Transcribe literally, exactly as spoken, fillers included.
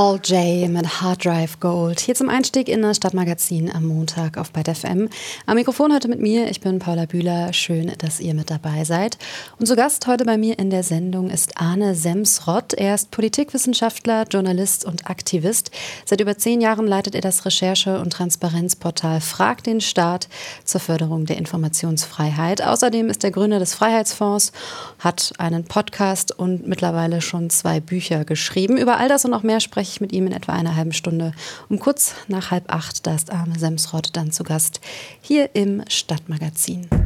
Paul J. mit Hard Drive Gold. Hier zum Einstieg in das Stadtmagazin am Montag auf Byte F M. Am Mikrofon heute mit mir, ich bin Paula Bühler. Schön, dass ihr mit dabei seid. Und zu Gast heute bei mir in der Sendung ist Arne Semsrott. Er ist Politikwissenschaftler, Journalist und Aktivist. Seit über zehn Jahren leitet er das Recherche- und Transparenzportal Frag den Staat zur Förderung der Informationsfreiheit. Außerdem ist er Gründer des Freiheitsfonds, hat einen Podcast und mittlerweile schon zwei Bücher geschrieben. Über all das und noch mehr spreche ich mit ihm in etwa einer halben Stunde. Um kurz nach halb acht, da ist Arne Semsrott dann zu Gast hier im Stadtmagazin.